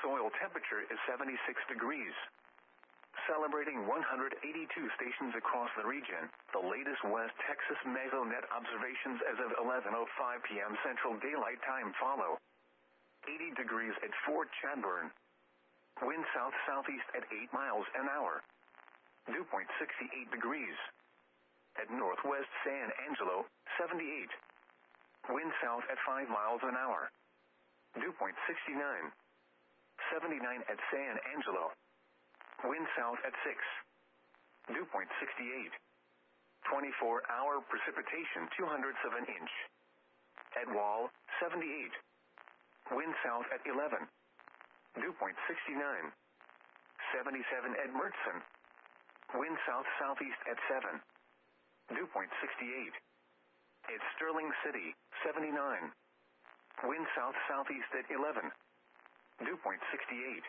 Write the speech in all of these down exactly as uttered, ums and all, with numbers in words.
soil temperature is seventy-six degrees. Celebrating one hundred eighty-two stations across the region, the latest West Texas Mesonet observations as of eleven oh five p m Central Daylight Time follow. eighty degrees at Fort Chadbourne. Wind south-southeast at eight miles an hour. Dew point sixty-eight degrees. At Northwest San Angelo, seventy-eight. Wind south at five miles an hour. Dew point sixty-nine. seventy-nine at San Angelo. Wind south at six. Dew point sixty-eight. twenty-four hour precipitation two hundredths of an inch. At Wall, seventy-eight. Wind south at eleven. Dew point sixty-nine. seventy-seven at Mertzen. Wind south-southeast at seven. Dew point sixty-eight. At Sterling City, seventy-nine. Wind south-southeast at eleven. Dew point sixty-eight.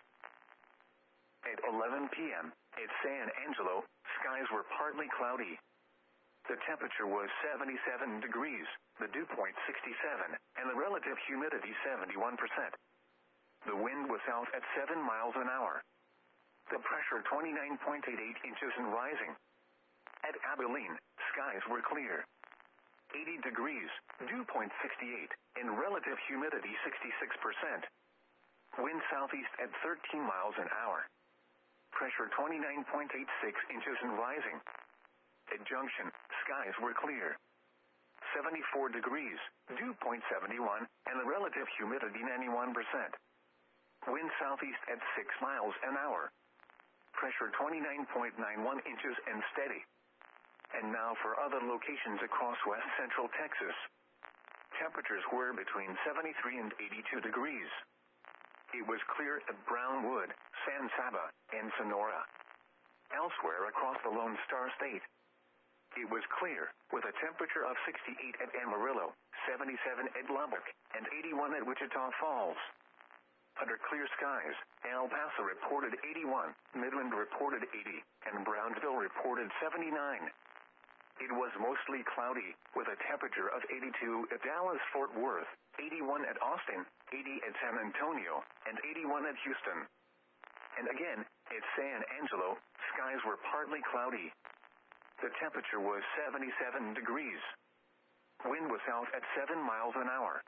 At eleven p m at San Angelo, skies were partly cloudy. The temperature was seventy-seven degrees, the dew point sixty-seven, and the relative humidity seventy-one percent. The wind was south at seven miles an hour. The pressure twenty-nine point eight eight inches and rising. At Abilene, skies were clear. eighty degrees, dew point sixty-eight, and relative humidity sixty-six percent. Wind southeast at thirteen miles an hour. Pressure twenty-nine point eight six inches and rising. At Junction, skies were clear. seventy-four degrees, dew point seventy-one, and the relative humidity ninety-one percent. Wind southeast at six miles an hour. Pressure twenty-nine point nine one inches and steady. And now for other locations across west central Texas. Temperatures were between seventy-three and eighty-two degrees. It was clear at Brownwood, San Saba, and Sonora. Elsewhere across the Lone Star State, it was clear, with a temperature of sixty-eight at Amarillo, seventy-seven at Lubbock, and eighty-one at Wichita Falls. Under clear skies, El Paso reported eighty-one, Midland reported eighty, and Brownsville reported seventy-nine. It was mostly cloudy, with a temperature of eighty-two at Dallas-Fort Worth, eighty-one at Austin, eighty at San Antonio, and eighty-one at Houston. And again, at San Angelo, skies were partly cloudy. The temperature was seventy-seven degrees. Wind was south at seven miles an hour.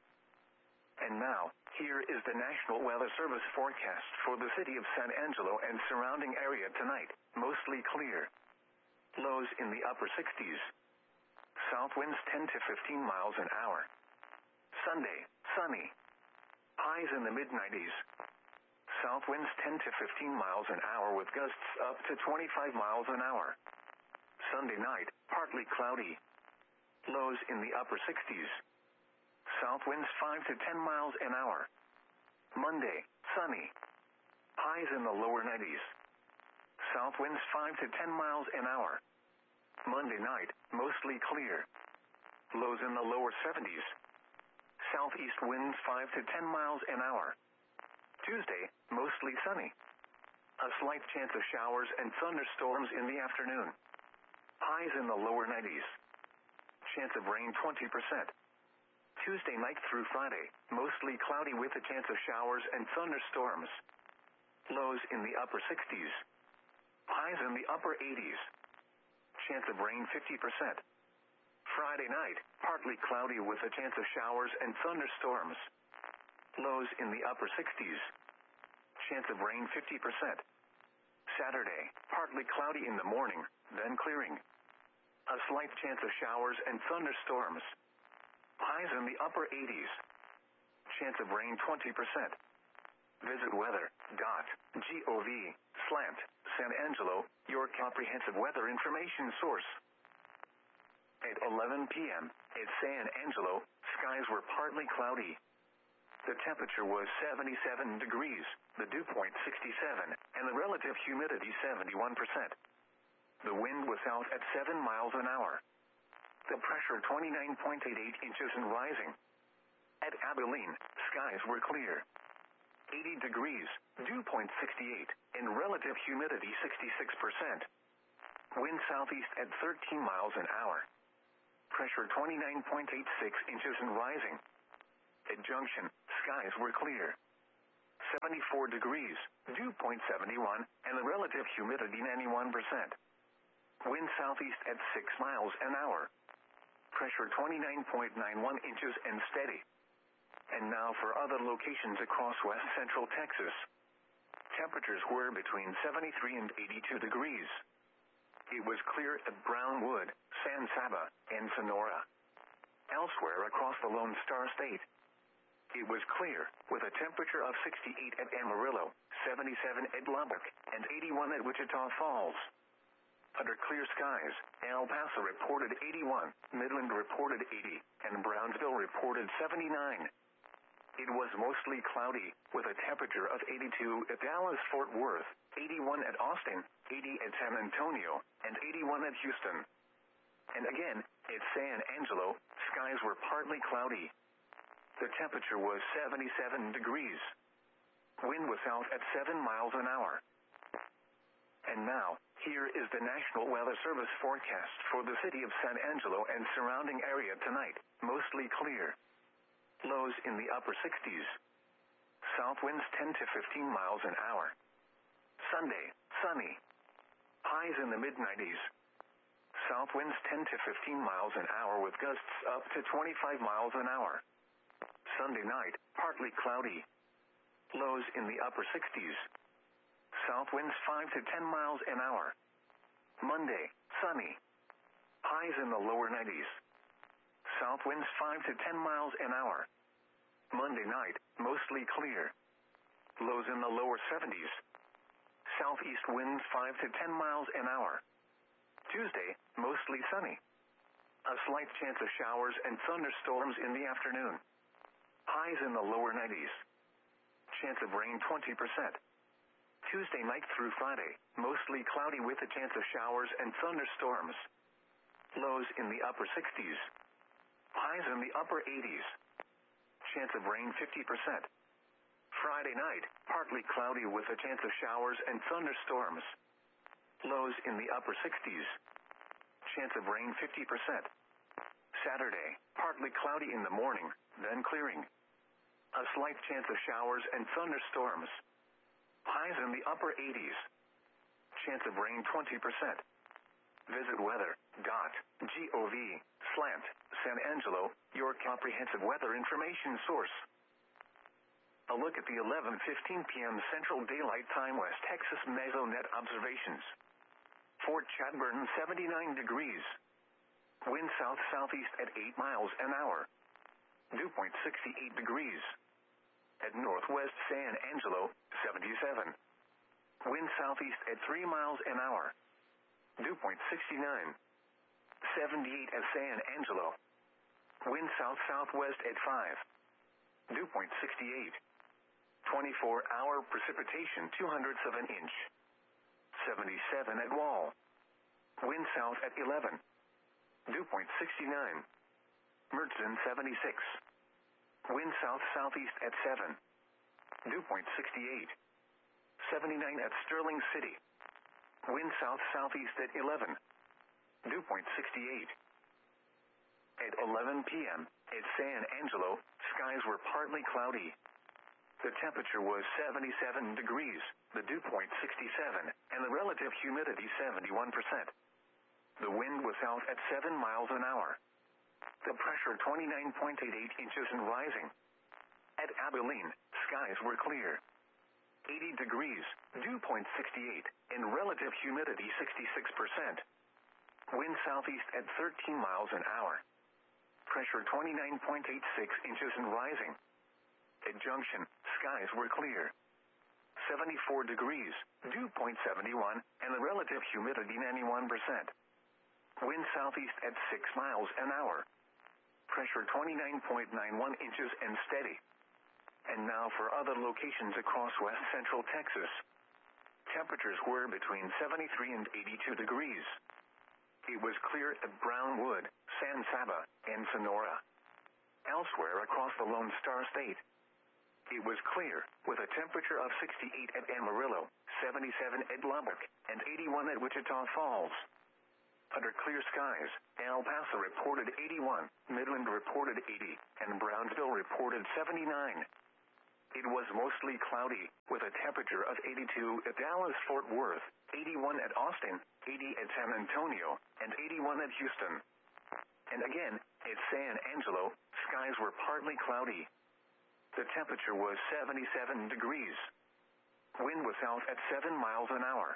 And now, here is the National Weather Service forecast for the city of San Angelo and surrounding area tonight, mostly clear. Lows in the upper sixties. South winds ten to fifteen miles an hour. Sunday, sunny. Highs in the mid nineties. South winds ten to fifteen miles an hour with gusts up to twenty-five miles an hour. Sunday night, partly cloudy. Lows in the upper sixties. South winds five to ten miles an hour. Monday, sunny. Highs in the lower nineties. South winds five to ten miles an hour. Monday night, mostly clear. Lows in the lower seventies. Southeast winds five to ten miles an hour. Tuesday, mostly sunny. A slight chance of showers and thunderstorms in the afternoon. Highs in the lower nineties. Chance of rain twenty percent. Tuesday night through Friday, mostly cloudy with a chance of showers and thunderstorms. Lows in the upper sixties. Highs in the upper eighties. Chance of rain fifty percent. Friday night, partly cloudy with a chance of showers and thunderstorms. Lows in the upper sixties. Chance of rain fifty percent. Saturday, partly cloudy in the morning, then clearing. A slight chance of showers and thunderstorms. Highs in the upper eighties. Chance of rain twenty percent. Visit weather dot gov slant San Angelo, your comprehensive weather information source. At eleven p m at San Angelo, skies were partly cloudy. The temperature was seventy-seven degrees, the dew point sixty-seven, and the relative humidity seventy-one percent. The wind was south at seven miles an hour. The pressure twenty-nine point eight eight inches and rising. At Abilene, skies were clear. eighty degrees, dew point sixty-eight, and relative humidity sixty-six percent. Wind southeast at thirteen miles an hour. Pressure twenty-nine point eight six inches and rising. At Junction, skies were clear. seventy-four degrees, dew point seventy-one, and the relative humidity ninety-one percent. Wind southeast at six miles an hour. Pressure twenty-nine point nine one inches and steady. And now for other locations across west central Texas. Temperatures were between seventy-three and eighty-two degrees. It was clear at Brownwood, San Saba, and Sonora. Elsewhere across the Lone Star State, it was clear, with a temperature of sixty-eight at Amarillo, seventy-seven at Lubbock, and eighty-one at Wichita Falls. Under clear skies, El Paso reported eighty-one, Midland reported eighty, and Brownsville reported seventy-nine. It was mostly cloudy, with a temperature of eighty-two at Dallas-Fort Worth, eighty-one at Austin, eighty at San Antonio, and eighty-one at Houston. And again, at San Angelo, skies were partly cloudy. The temperature was seventy-seven degrees. Wind was south at seven miles an hour. And now, here is the National Weather Service forecast for the city of San Angelo and surrounding area tonight, mostly clear. Lows in the upper sixties. South winds ten to fifteen miles an hour. Sunday, sunny. Highs in the mid nineties. South winds ten to fifteen miles an hour with gusts up to twenty-five miles an hour. Sunday night, partly cloudy. Lows in the upper sixties. South winds five to ten miles an hour. Monday, sunny. Highs in the lower nineties. South winds five to ten miles an hour. Monday night, mostly clear. Lows in the lower seventies. Southeast winds five to ten miles an hour. Tuesday, mostly sunny. A slight chance of showers and thunderstorms in the afternoon. Highs in the lower nineties. Chance of rain twenty percent. Tuesday night through Friday, mostly cloudy with a chance of showers and thunderstorms. Lows in the upper sixties. Highs in the upper eighties. Chance of rain fifty percent. Friday night, partly cloudy with a chance of showers and thunderstorms. Lows in the upper sixties. Chance of rain fifty percent. Saturday, partly cloudy in the morning, then clearing. A slight chance of showers and thunderstorms. Highs in the upper eighties. Chance of rain twenty percent. Visit weather dot gov slash San Angelo, your comprehensive weather information source. A look at the eleven fifteen p m Central Daylight Time West Texas Mesonet observations. Fort Chadbourne seventy-nine degrees. Wind south-southeast at eight miles an hour. Dew point sixty-eight degrees. At Northwest San Angelo, seventy-seven. Wind southeast at three miles an hour. Dew point sixty-nine. seventy-eight at San Angelo. Wind south-southwest at five. Dew point sixty-eight. twenty-four hour precipitation two hundredths of an inch. seventy-seven at Wall. Wind south at eleven. Dew point sixty-nine. Mertzen seventy-six. Wind south-southeast at seven. Dew point sixty-eight. seventy-nine at Sterling City. Wind south-southeast at eleven. Dew point sixty-eight. At eleven p m at San Angelo, skies were partly cloudy. The temperature was seventy-seven degrees, the dew point sixty-seven, and the relative humidity seventy-one percent. The wind was south at seven miles an hour. The pressure twenty-nine point eight eight inches and rising. At Abilene, skies were clear. eighty degrees, dew point sixty-eight, and relative humidity sixty-six percent. Wind southeast at thirteen miles an hour. Pressure twenty-nine point eight six inches and rising. At Junction, skies were clear. seventy-four degrees, dew point seventy-one, and the relative humidity ninety-one percent. Wind southeast at six miles an hour. Pressure twenty-nine point nine one inches and steady. And now for other locations across west central Texas. Temperatures were between seventy-three and eighty-two degrees. It was clear at Brownwood, San Saba, and Sonora. Elsewhere across the Lone Star State, it was clear, with a temperature of sixty-eight at Amarillo, seventy-seven at Lubbock, and eighty-one at Wichita Falls. Under clear skies, El Paso reported eighty-one, Midland reported eighty, and Brownsville reported seventy-nine. It was mostly cloudy, with a temperature of eighty-two at Dallas-Fort Worth, eighty-one at Austin, eighty at San Antonio, and eighty-one at Houston. And again, at San Angelo, skies were partly cloudy. The temperature was seventy-seven degrees. Wind was south at seven miles an hour.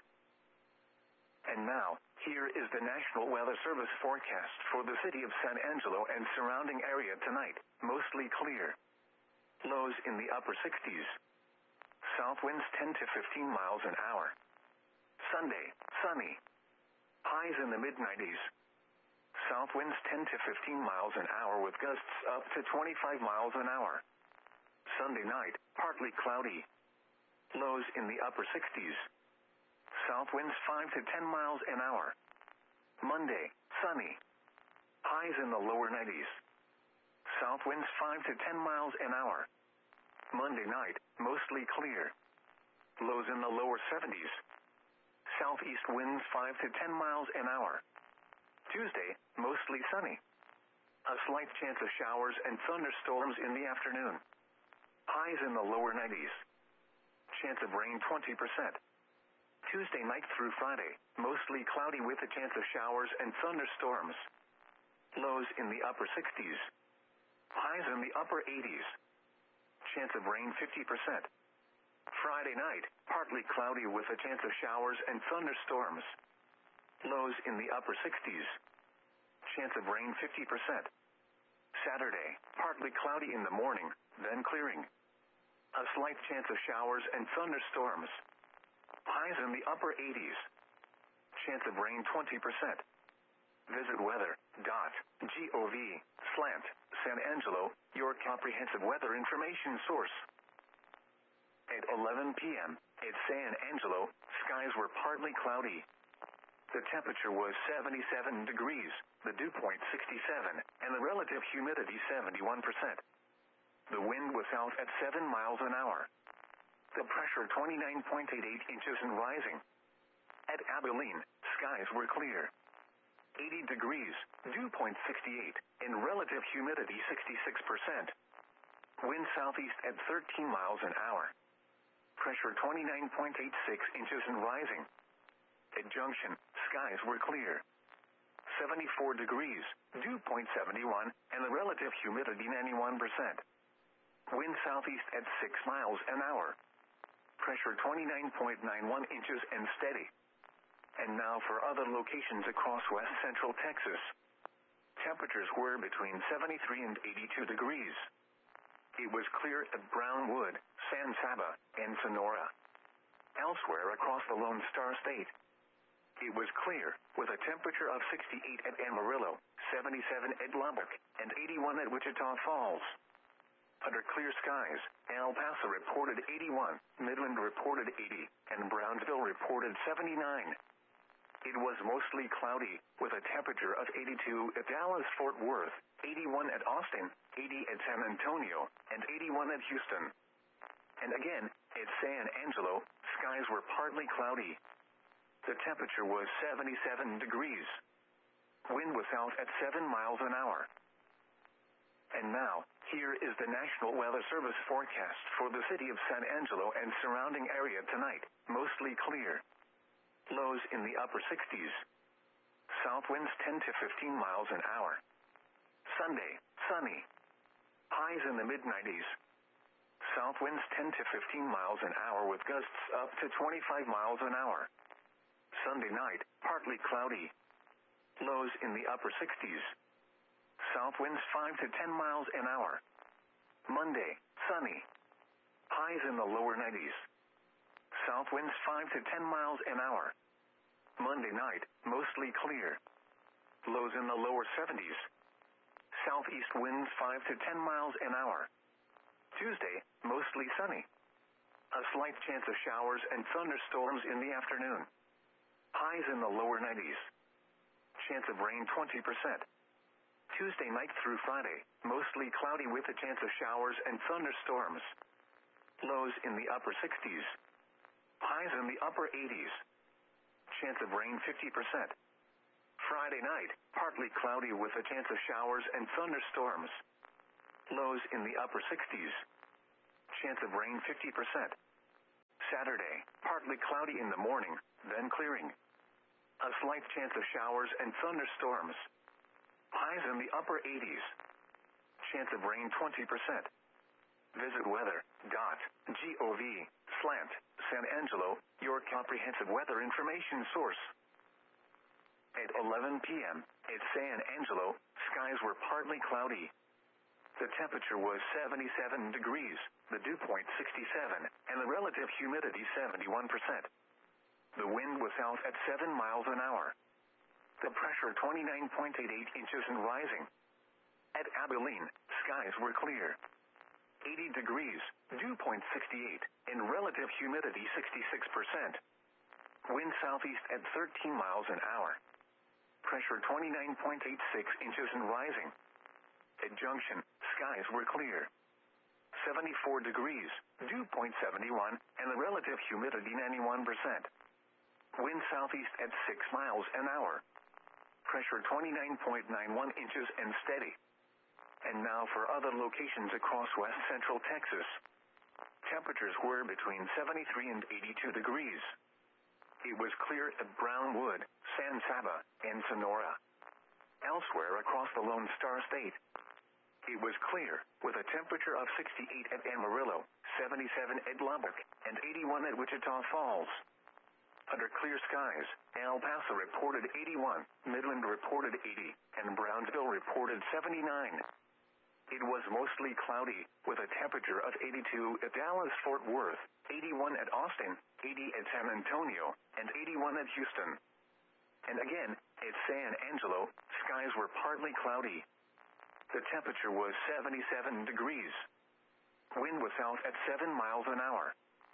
And now, here is the National Weather Service forecast for the city of San Angelo and surrounding area tonight. Mostly clear. Lows in the upper sixties. South winds ten to fifteen miles an hour. Sunday, sunny. Highs in the mid nineties. South winds ten to fifteen miles an hour with gusts up to twenty-five miles an hour. Sunday night, partly cloudy. Lows in the upper sixties. South winds five to ten miles an hour. Monday, sunny. Highs in the lower nineties. South winds five to ten miles an hour. Monday night, mostly clear. Lows in the lower seventies. Southeast winds five to ten miles an hour. Tuesday, mostly sunny. A slight chance of showers and thunderstorms in the afternoon. Highs in the lower nineties. Chance of rain twenty percent. Tuesday night through Friday, mostly cloudy with a chance of showers and thunderstorms. Lows in the upper sixties. Highs in the upper eighties. Chance of rain fifty percent. Friday night, partly cloudy with a chance of showers and thunderstorms. Lows in the upper sixties. Chance of rain fifty percent. Saturday, partly cloudy in the morning, then clearing. A slight chance of showers and thunderstorms. Highs in the upper eighties. Chance of rain twenty percent. Visit weather dot gov slash San Angelo, your comprehensive weather information source. At eleven p.m., at San Angelo, skies were partly cloudy. The temperature was seventy-seven degrees, the dew point sixty-seven, and the relative humidity seventy-one percent. The wind was south at seven miles an hour. The pressure twenty-nine point eight eight inches and rising. At Abilene, skies were clear. eighty degrees, dew point sixty-eight, and relative humidity sixty-six percent. Wind southeast at thirteen miles an hour. Pressure twenty-nine point eight six inches and rising. At Junction, skies were clear. seventy-four degrees, dew point seventy-one, and the relative humidity ninety-one percent. Wind southeast at six miles an hour. Pressure twenty-nine point nine one inches and steady. And now for other locations across west central Texas. Temperatures were between seventy-three and eighty-two degrees. It was clear at Brownwood, San Saba, and Sonora. Elsewhere across the Lone Star State, it was clear, with a temperature of sixty-eight at Amarillo, seventy-seven at Lubbock, and eighty-one at Wichita Falls. Under clear skies, El Paso reported eighty-one, Midland reported eighty, and Brownsville reported seventy-nine. It was mostly cloudy, with a temperature of eighty-two at Dallas-Fort Worth, eighty-one at Austin, eighty at San Antonio, and eighty-one at Houston. And again, at San Angelo, skies were partly cloudy. The temperature was seventy-seven degrees. Wind was south at seven miles an hour. And now, here is the National Weather Service forecast for the city of San Angelo and surrounding area tonight. Mostly clear. Lows in the upper sixties. South winds ten to fifteen miles an hour. Sunday, sunny. Highs in the mid nineties. South winds ten to fifteen miles an hour with gusts up to twenty-five miles an hour. Sunday night, partly cloudy. Lows in the upper sixties. South winds five to ten miles an hour. Monday, sunny. Highs in the lower nineties. South winds five to ten miles an hour. Monday night, mostly clear. Lows in the lower seventies. Southeast winds five to ten miles an hour. Tuesday, mostly sunny. A slight chance of showers and thunderstorms in the afternoon. Highs in the lower nineties. Chance of rain twenty percent. Tuesday night through Friday, mostly cloudy with a chance of showers and thunderstorms. Lows in the upper sixties. Highs in the upper eighties. Chance of rain fifty percent. Friday night, partly cloudy with a chance of showers and thunderstorms. Lows in the upper sixties. chance of rain fifty percent. Saturday, partly cloudy in the morning, then clearing. A slight chance of showers and thunderstorms. Highs in the upper eighties. Chance of rain twenty percent. Visit weather.gov slant San Angelo, your comprehensive weather information source. At eleven p.m. at San Angelo, skies were partly cloudy. The temperature was seventy-seven degrees, the dew point sixty-seven, and the relative humidity seventy-one percent. The wind was south at seven miles an hour. The pressure twenty-nine point eight eight inches and rising. At Abilene, skies were clear. eighty degrees, dew point sixty-eight, and relative humidity sixty-six percent. Wind southeast at thirteen miles an hour. Pressure twenty-nine point eight six inches and rising. At Junction, skies were clear. seventy-four degrees, dew point seventy-one, and the relative humidity ninety-one percent. Wind southeast at six miles an hour. Pressure twenty-nine point nine one inches and steady. And now for other locations across west central Texas. Temperatures were between seventy-three and eighty-two degrees. It was clear at Brownwood, San Saba, and Sonora. Elsewhere across the Lone Star State, it was clear, with a temperature of sixty-eight at Amarillo, seventy-seven at Lubbock, and eighty-one at Wichita Falls. Under clear skies, El Paso reported eighty-one, Midland reported eighty, and Brownsville reported seventy-nine. It was mostly cloudy, with a temperature of eighty-two at Dallas-Fort Worth, eighty-one at Austin, eighty at San Antonio, and eighty-one at Houston. And again, at San Angelo, skies were partly cloudy. The temperature was seventy-seven degrees. Wind was south at seven miles an hour.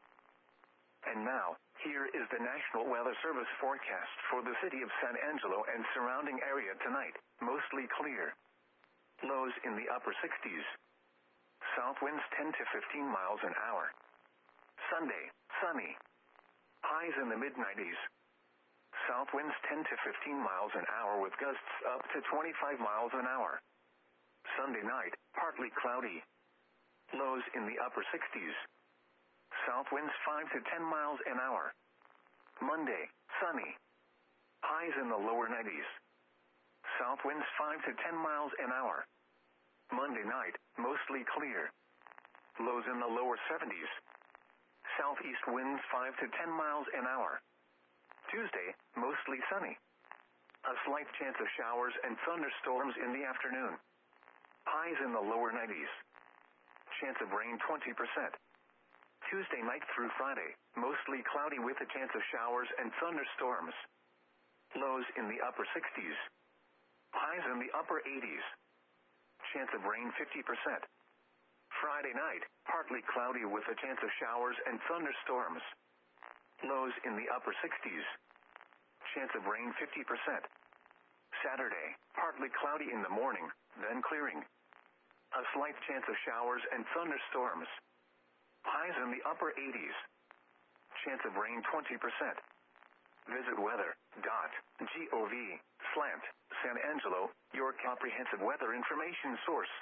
And now, here is the National Weather Service forecast for the city of San Angelo and surrounding area tonight, mostly clear. Lows in the upper sixties. South winds ten to fifteen miles an hour. Sunday, sunny. Highs in the mid nineties. South winds ten to fifteen miles an hour with gusts up to twenty-five miles an hour. Sunday night, partly cloudy. Lows in the upper sixties. South winds five to ten miles an hour. Monday, sunny. Highs in the lower nineties. South winds five to ten miles an hour. Monday night, mostly clear. Lows in the lower seventies. Southeast winds five to ten miles an hour. Tuesday, mostly sunny. A slight chance of showers and thunderstorms in the afternoon. Highs in the lower nineties. Chance of rain twenty percent. Tuesday night through Friday, mostly cloudy with a chance of showers and thunderstorms. Lows in the upper sixties. Highs in the upper eighties. Chance of rain fifty percent. Friday night, partly cloudy with a chance of showers and thunderstorms. Lows in the upper sixties. Chance of rain fifty percent. Saturday, partly cloudy in the morning, then clearing. A slight chance of showers and thunderstorms. Highs in the upper eighties. Chance of rain twenty percent. Visit weather.gov slant San Angelo, your comprehensive weather information source.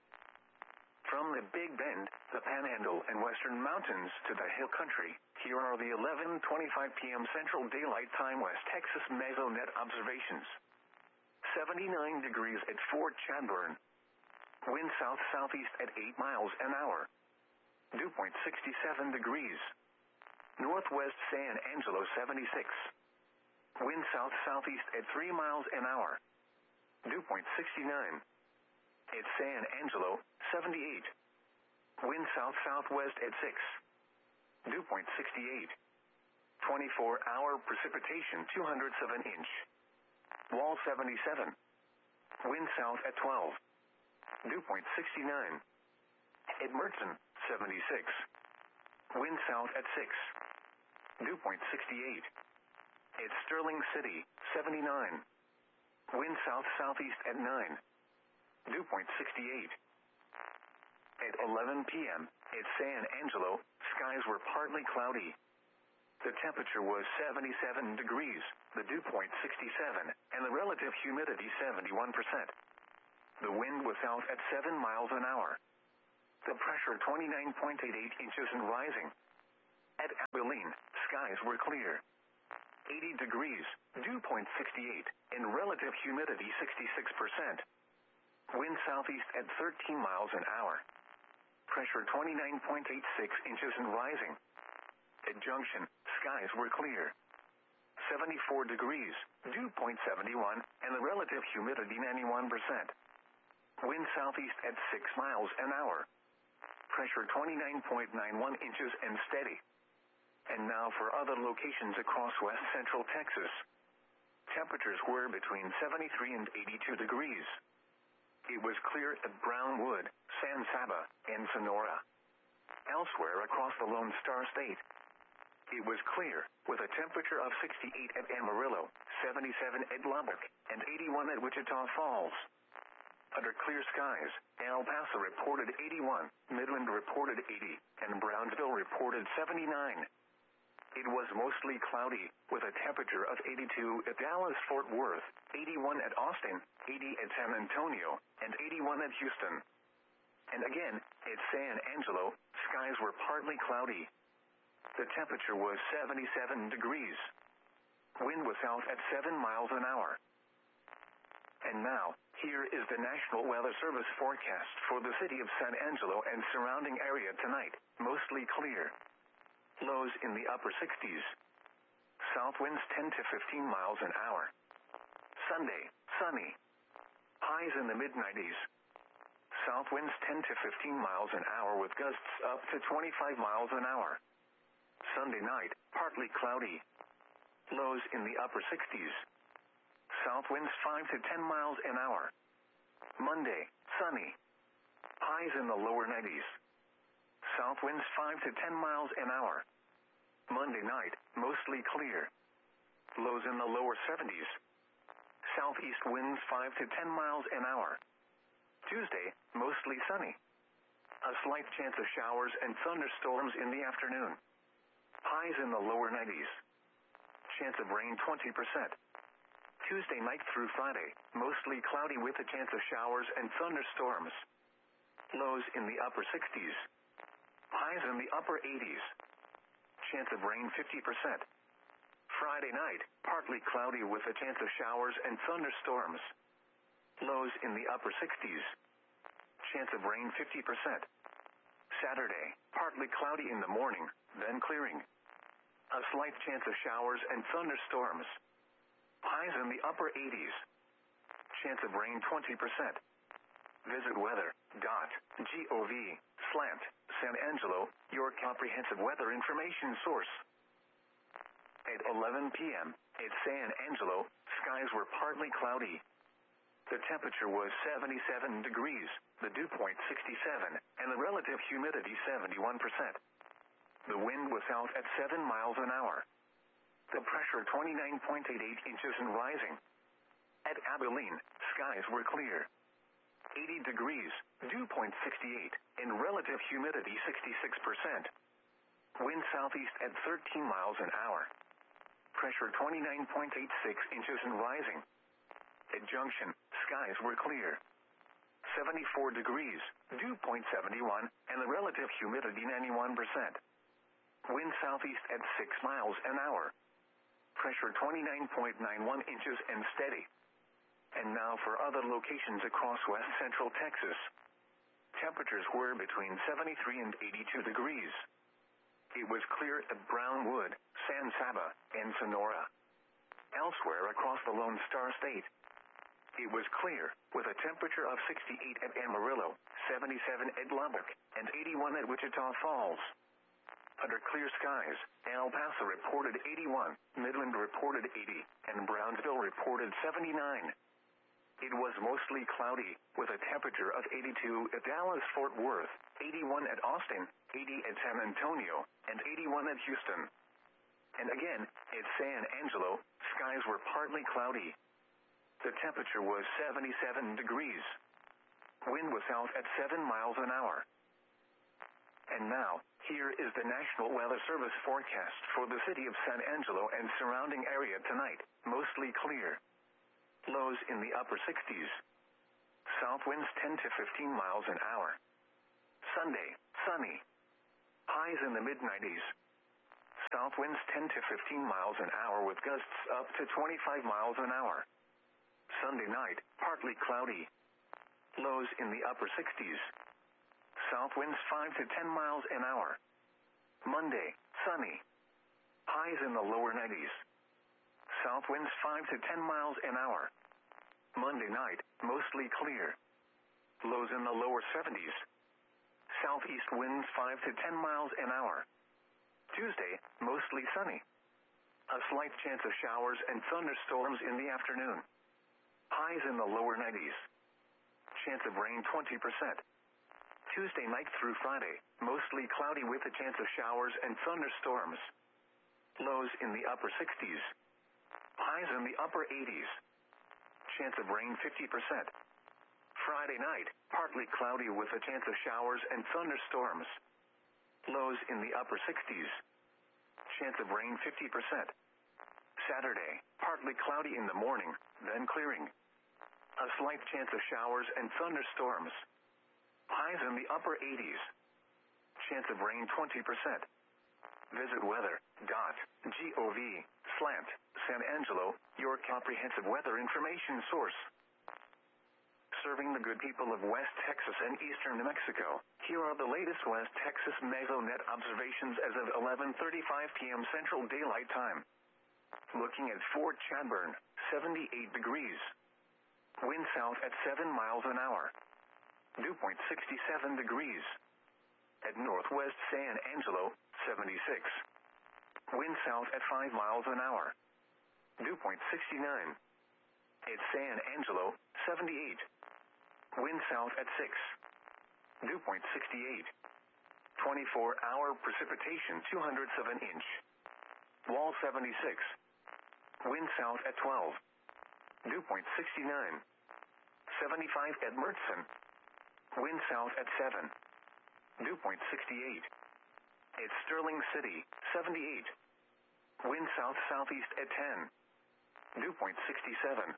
From the Big Bend, the Panhandle, and Western Mountains to the Hill Country, here are the eleven twenty-five p.m. Central Daylight Time West Texas Mesonet observations. seventy-nine degrees at Fort Chadbourne. Wind south-southeast at eight miles an hour. Dew point sixty-seven degrees. Northwest San Angelo seventy-six. Wind south-southeast at three miles an hour. Dew point sixty-nine. At San Angelo, seventy-eight. Wind south-southwest at six. Dew point sixty-eight. twenty-four hour precipitation two hundredths of an inch. Wall seventy-seven. Wind south at twelve. Dew point sixty-nine. At Mertzen, seventy-six. Wind south at six. Dew point sixty-eight. At Sterling City, seventy-nine. Wind south-southeast at nine. Dew point sixty-eight. At eleven p.m. at San Angelo, skies were partly cloudy. The temperature was seventy-seven degrees, the dew point sixty-seven, and the relative humidity seventy-one percent. The wind was south at seven miles an hour. The pressure twenty-nine point eight eight inches and rising. At Abilene, skies were clear. eighty degrees, dew point sixty-eight, and relative humidity sixty-six percent. Wind southeast at thirteen miles an hour. Pressure twenty-nine point eight six inches and rising. At Junction, skies were clear. seventy-four degrees, dew point seventy-one, and the relative humidity ninety-one percent. Wind southeast at six miles an hour. Pressure twenty-nine point nine one inches and steady. And now for other locations across west central Texas. Temperatures were between seventy-three and eighty-two degrees. It was clear at Brownwood, San Saba, and Sonora. Elsewhere across the Lone Star State, it was clear, with a temperature of sixty-eight at Amarillo, seventy-seven at Lubbock, and eighty-one at Wichita Falls. Under clear skies, El Paso reported eighty-one, Midland reported eighty, and Brownsville reported seventy-nine. It was mostly cloudy, with a temperature of eighty-two at Dallas-Fort Worth, eighty-one at Austin, eighty at San Antonio, and eighty-one at Houston. And again, at San Angelo, skies were partly cloudy. The temperature was seventy-seven degrees. Wind was south at seven miles an hour. And now, here is the National Weather Service forecast for the city of San Angelo and surrounding area tonight, mostly clear. Lows in the upper sixties. South winds ten to fifteen miles an hour. Sunday, sunny. Highs in the mid nineties. South winds ten to fifteen miles an hour with gusts up to twenty-five miles an hour. Sunday night, partly cloudy. Lows in the upper sixties. South winds five to ten miles an hour. Monday, sunny. Highs in the lower nineties. South winds five to ten miles an hour. Monday night, mostly clear. Lows in the lower seventies. Southeast winds five to ten miles an hour. Tuesday, mostly sunny. A slight chance of showers and thunderstorms in the afternoon. Highs in the lower nineties. Chance of rain twenty percent. Tuesday night through Friday, mostly cloudy with a chance of showers and thunderstorms. Lows in the upper sixties. Highs in the upper eighties. Chance of rain fifty percent. Friday night, partly cloudy with a chance of showers and thunderstorms. Lows in the upper sixties. Chance of rain fifty percent. Saturday, partly cloudy in the morning, then clearing. A slight chance of showers and thunderstorms. Highs in the upper eighties. Chance of rain twenty percent. Visit weather dot gov slant San Angelo, your comprehensive weather information source. At eleven p.m., at San Angelo, skies were partly cloudy. The temperature was seventy-seven degrees, the dew point sixty-seven, and the relative humidity seventy-one percent. The wind was south at seven miles an hour. The pressure twenty-nine point eight eight inches and rising. At Abilene, skies were clear. eighty degrees, dew point sixty-eight, and relative humidity sixty-six percent. Wind southeast at thirteen miles an hour. Pressure twenty-nine point eight six inches and rising. At Junction, skies were clear. seventy-four degrees, dew point seventy-one, and the relative humidity ninety-one percent. Wind southeast at six miles an hour. Pressure twenty-nine point nine one inches and steady. And now for other locations across west central Texas. Temperatures were between seventy-three and eighty-two degrees. It was clear at Brownwood, San Saba, and Sonora. Elsewhere across the Lone Star State, it was clear, with a temperature of sixty-eight at Amarillo, seventy-seven at Lubbock, and eighty-one at Wichita Falls. Under clear skies, El Paso reported eighty-one, Midland reported eighty, and Brownsville reported seventy-nine. It was mostly cloudy, with a temperature of eighty-two at Dallas-Fort Worth, eighty-one at Austin, eighty at San Antonio, and eighty-one at Houston. And again, at San Angelo, skies were partly cloudy. The temperature was seventy-seven degrees. Wind was south at seven miles an hour. And now, here is the National Weather Service forecast for the city of San Angelo and surrounding area tonight, mostly clear. Lows in the upper sixties. South winds ten to fifteen miles an hour. Sunday, sunny. Highs in the mid nineties. South winds ten to fifteen miles an hour with gusts up to twenty-five miles an hour. Sunday night, partly cloudy. Lows in the upper sixties. South winds five to ten miles an hour. Monday, sunny. Highs in the lower nineties. South winds five to ten miles an hour. Monday night, mostly clear. Lows in the lower seventies. Southeast winds five to ten miles an hour. Tuesday, mostly sunny. A slight chance of showers and thunderstorms in the afternoon. Highs in the lower nineties. Chance of rain twenty percent. Tuesday night through Friday, mostly cloudy with a chance of showers and thunderstorms. Lows in the upper sixties. Highs in the upper eighties. Chance of rain fifty percent. Friday night, partly cloudy with a chance of showers and thunderstorms. Lows in the upper sixties. Chance of rain fifty percent. Saturday, partly cloudy in the morning, then clearing. A slight chance of showers and thunderstorms. Highs in the upper eighties. Chance of rain twenty percent. Visit weather dot gov slash San Angelo, your comprehensive weather information source. Serving the good people of West Texas and eastern New Mexico, here are the latest West Texas Mesonet observations as of eleven thirty-five p.m. Central Daylight Time. Looking at Fort Chadbourne, seventy-eight degrees. Wind south at seven miles an hour. Dew point sixty-seven degrees. At Northwest San Angelo, seventy-six. Wind south at five miles an hour. Dew point sixty-nine. At San Angelo, seventy-eight. Wind south at six. Dew point sixty-eight. twenty-four hour precipitation two hundredths of an inch. Wall seventy-six. Wind south at twelve. Dew point sixty-nine. seventy-five at Mertzen. Wind south at seven. Dew point sixty-eight. At Sterling City, seventy-eight. Wind south-southeast at ten. Dew point sixty-seven.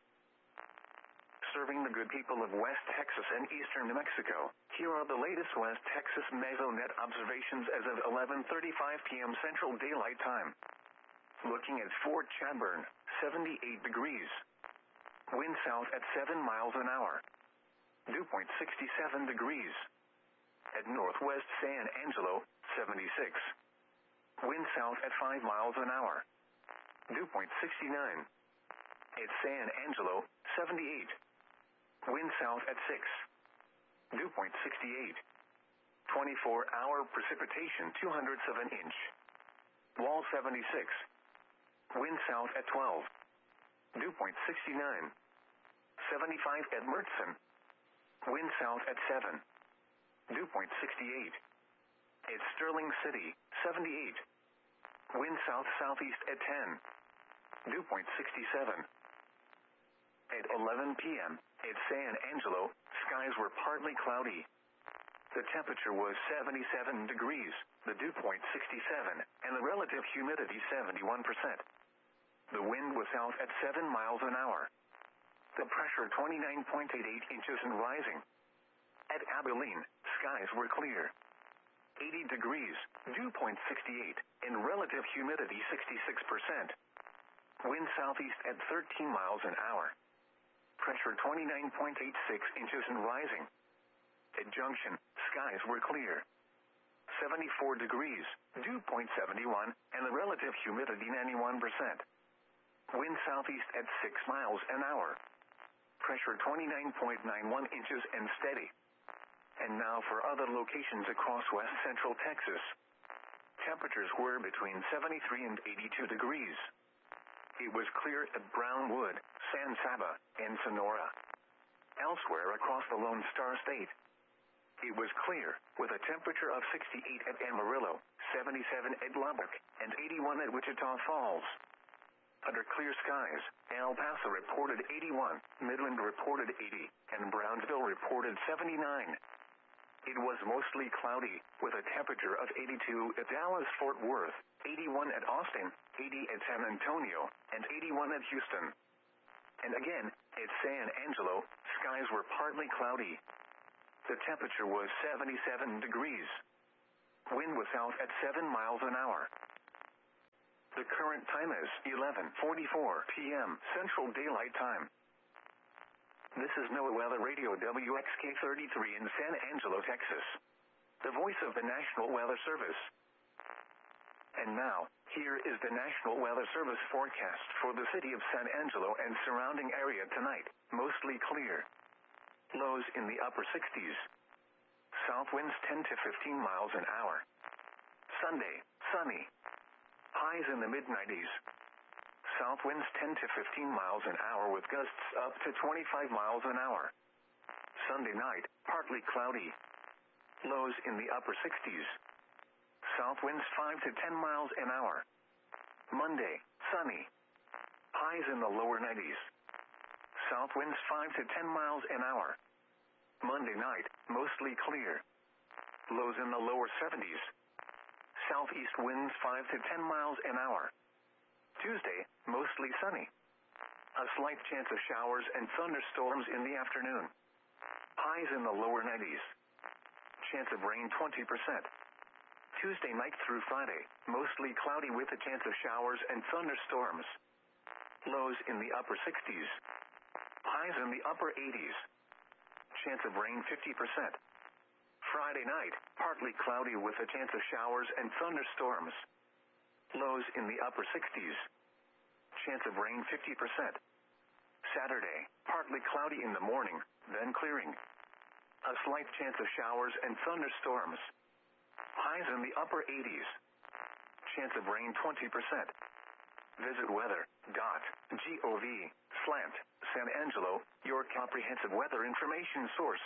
Serving the good people of West Texas and eastern New Mexico, here are the latest West Texas Mesonet observations as of eleven thirty-five p.m. Central Daylight Time. Looking at Fort Chadbourne, seventy-eight degrees. Wind south at seven miles an hour. Dew point sixty-seven degrees. At Northwest San Angelo, seventy-six. Wind south at five miles an hour. Dew point sixty-nine. At San Angelo, seventy-eight. Wind south at six. Dew point sixty-eight. twenty-four hour precipitation two hundredths of an inch. Wall seventy-six. Wind south at twelve. Dew point sixty-nine. seventy-five at Mertzen. Wind south at seven. Dew point sixty-eight. At Sterling City, seventy-eight. Wind south-southeast at ten. Dew point sixty-seven. At eleven p.m., at San Angelo, skies were partly cloudy. The temperature was seventy-seven degrees, the dew point sixty-seven, and the relative humidity seventy-one percent. The wind was south at seven miles an hour. The pressure twenty-nine point eight eight inches and rising. At Abilene, skies were clear. eighty degrees, dew point sixty-eight, and relative humidity sixty-six percent. Wind southeast at thirteen miles an hour. Pressure twenty-nine point eight six inches and rising. At Junction, skies were clear. seventy-four degrees, dew point seventy-one, and the relative humidity ninety-one percent. Wind southeast at six miles an hour. Pressure twenty-nine point nine one inches and steady. And now for other locations across west central Texas. Temperatures were between seventy-three and eighty-two degrees. It was clear at Brownwood, San Saba, and Sonora. Elsewhere across the Lone Star State, it was clear, with a temperature of sixty-eight at Amarillo, seventy-seven at Lubbock, and eighty-one at Wichita Falls. Under clear skies, El Paso reported eighty-one, Midland reported eighty, and Brownsville reported seventy-nine. It was mostly cloudy, with a temperature of eighty-two at Dallas-Fort Worth, eighty-one at Austin, eighty at San Antonio, and eighty-one at Houston. And again, at San Angelo, skies were partly cloudy. The temperature was seventy-seven degrees. Wind was south at seven miles an hour. The current time is eleven forty-four p m Central Daylight Time. This is NOAA Weather Radio W X K thirty-three in San Angelo, Texas. The voice of the National Weather Service. And now, here is the National Weather Service forecast for the city of San Angelo and surrounding area tonight. Mostly clear. Lows in the upper sixties. South winds ten to fifteen miles an hour. Sunday, sunny. Highs in the mid nineties. South winds ten to fifteen miles an hour with gusts up to twenty-five miles an hour. Sunday night, partly cloudy. Lows in the upper sixties. South winds five to ten miles an hour. Monday, sunny. Highs in the lower nineties. South winds five to ten miles an hour. Monday night, mostly clear. Lows in the lower seventies. Southeast winds five to ten miles an hour. Tuesday, mostly sunny. A slight chance of showers and thunderstorms in the afternoon. Highs in the lower nineties. Chance of rain twenty percent. Tuesday night through Friday, mostly cloudy with a chance of showers and thunderstorms. Lows in the upper sixties. Highs in the upper eighties. Chance of rain fifty percent. Friday night, partly cloudy with a chance of showers and thunderstorms. Lows in the upper sixties. Chance of rain fifty percent. Saturday, partly cloudy in the morning, then clearing. A slight chance of showers and thunderstorms. Highs in the upper eighties. Chance of rain twenty percent. Visit weather dot gov slant San Angelo, your comprehensive weather information source.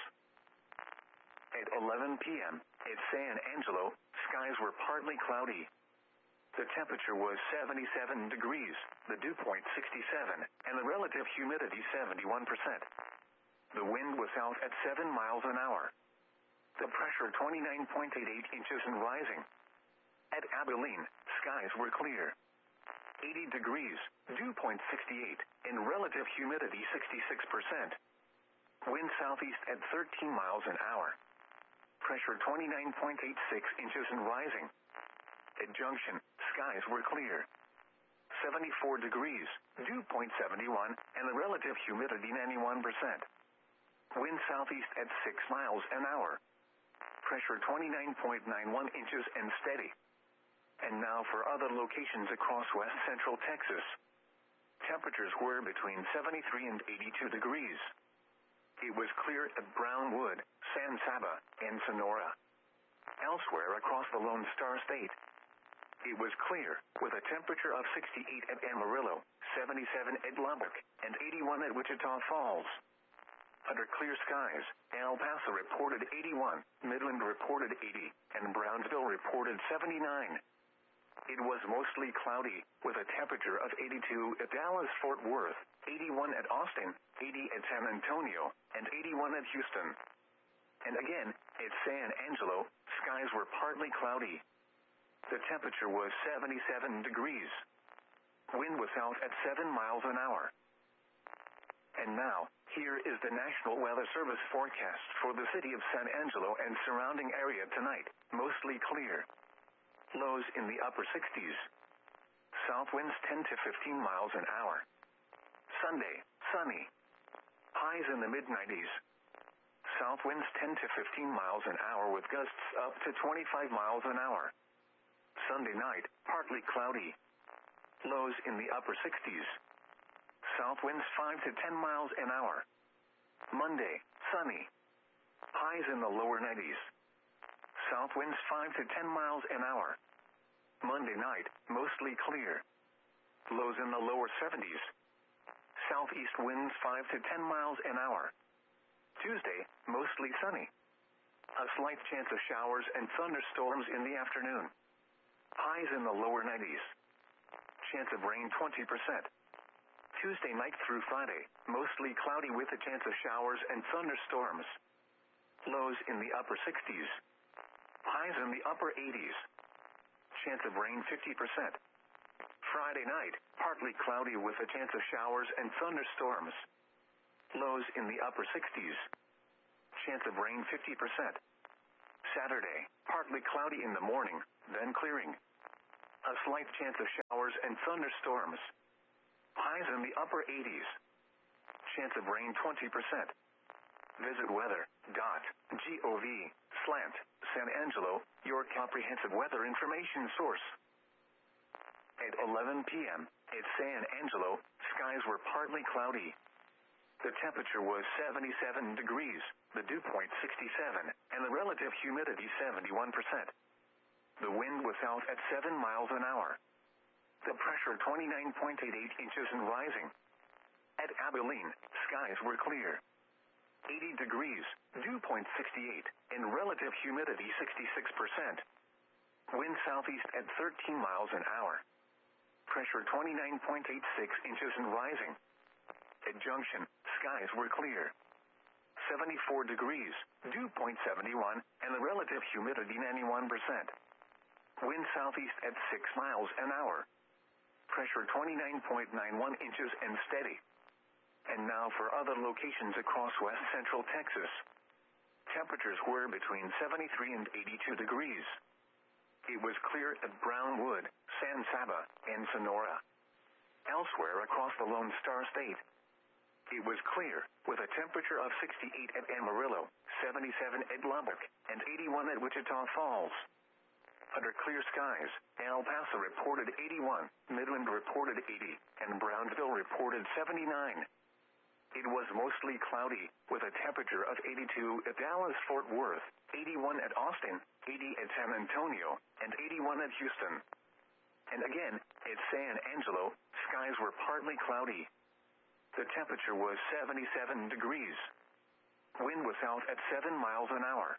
At eleven p m at San Angelo, skies were partly cloudy. The temperature was seventy-seven degrees, the dew point sixty-seven, and the relative humidity seventy-one percent. The wind was south at seven miles an hour. The pressure twenty-nine point eight eight inches and rising. At Abilene, skies were clear. eighty degrees, dew point sixty-eight, and relative humidity sixty-six percent. Wind southeast at thirteen miles an hour. Pressure twenty-nine point eight six inches and rising. At Junction, skies were clear. seventy-four degrees, dew point seventy-one, and the relative humidity ninety-one percent. Wind southeast at six miles an hour. Pressure twenty-nine point nine one inches and steady. And now for other locations across west central Texas. Temperatures were between seventy-three and eighty-two degrees. It was clear at Brownwood, San Saba, and Sonora. Elsewhere across the Lone Star State, it was clear, with a temperature of sixty-eight at Amarillo, seventy-seven at Lubbock, and eighty-one at Wichita Falls. Under clear skies, El Paso reported eighty-one, Midland reported eighty, and Brownsville reported seventy-nine. It was mostly cloudy, with a temperature of eighty-two at Dallas-Fort Worth, eighty-one at Austin, eighty at San Antonio, and eighty-one at Houston. And again, at San Angelo, skies were partly cloudy. The temperature was seventy-seven degrees. Wind was south at seven miles an hour. And now, here is the National Weather Service forecast for the city of San Angelo and surrounding area tonight. Mostly clear. Lows in the upper sixties. South winds ten to fifteen miles an hour. Sunday, sunny. Highs in the mid nineties. South winds ten to fifteen miles an hour with gusts up to twenty-five miles an hour. Sunday night, partly cloudy. Lows in the upper sixties. South winds five to ten miles an hour. Monday, sunny. Highs in the lower nineties. South winds five to ten miles an hour. Monday night, mostly clear. Lows in the lower seventies. Southeast winds five to ten miles an hour. Tuesday, mostly sunny. A slight chance of showers and thunderstorms in the afternoon. Highs in the lower nineties. Chance of rain twenty percent. Tuesday night through Friday, mostly cloudy with a chance of showers and thunderstorms. Lows in the upper sixties. Highs in the upper eighties. Chance of rain fifty percent. Friday night, partly cloudy with a chance of showers and thunderstorms. Lows in the upper sixties. Chance of rain fifty percent. Saturday, partly cloudy in the morning, then clearing. A slight chance of showers and thunderstorms. Highs in the upper eighties. Chance of rain twenty percent. Visit weather dot gov slant San Angelo, your comprehensive weather information source. At eleven p.m. at San Angelo, skies were partly cloudy. The temperature was seventy-seven degrees, the dew point sixty-seven, and the relative humidity seventy-one percent. The wind was out at seven miles an hour. The pressure twenty-nine point eight eight inches and rising. At Abilene, skies were clear. eighty degrees, dew point sixty-eight, and relative humidity sixty-six percent. Wind southeast at thirteen miles an hour. Pressure twenty-nine point eight six inches and rising. At Junction, skies were clear. seventy-four degrees, dew point seventy-one, and the relative humidity ninety-one percent. Wind southeast at six miles an hour. Pressure twenty-nine point nine one inches and steady. And now for other locations across west central Texas. Temperatures were between seventy-three and eighty-two degrees. It was clear at Brownwood, San Saba, and Sonora. Elsewhere across the Lone Star State, it was clear, with a temperature of sixty-eight at Amarillo, seventy-seven at Lubbock, and eighty-one at Wichita Falls. Under clear skies, El Paso reported eighty-one, Midland reported eighty, and Brownsville reported seventy-nine. It was mostly cloudy, with a temperature of eighty-two at Dallas-Fort Worth, eighty-one at Austin, eighty at San Antonio, and eighty-one at Houston. And again, at San Angelo, skies were partly cloudy. The temperature was seventy-seven degrees. Wind was out at seven miles an hour.